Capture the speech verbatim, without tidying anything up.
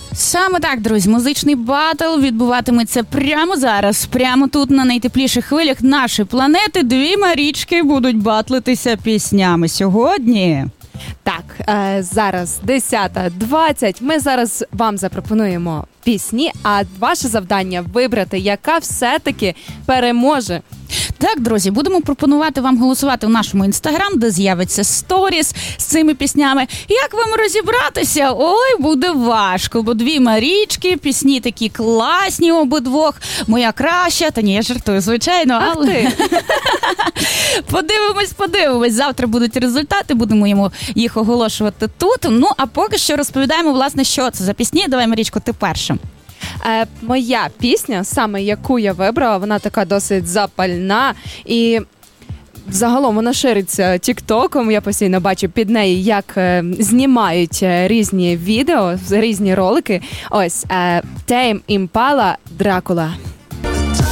Саме так, друзі, музичний батл відбуватиметься прямо зараз, прямо тут, на найтепліших хвилях нашої планети. Дві Марічки будуть батлитися піснями сьогодні. Так, е, зараз десята двадцять. Ми зараз вам запропонуємо пісні, а ваше завдання вибрати, яка все-таки переможе. Так, друзі, будемо пропонувати вам голосувати в нашому інстаграм, де з'явиться сторіс з цими піснями. Як вам розібратися? Ой, буде важко, бо дві Марічки, пісні такі класні обидвох. Моя краща, та ні, я жартую, звичайно, але... ти. Подивимось, подивимось. Завтра будуть результати, будемо йому їх оголошувати тут. Ну, а поки що розповідаємо, власне, що це за пісні. Давай, Марічко, ти перша. Е, моя пісня, саме яку я вибрала, вона така досить запальна і загалом вона шириться тік-током. Я постійно бачу під неї, як е, знімають е, різні відео, різні ролики. Ось е, Tame Impala Dracula.